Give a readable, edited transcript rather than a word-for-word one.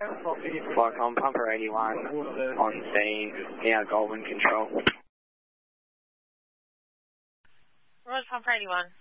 Flycom Pumper 81 on scene, now Goldman Control. Roger Pumper 81.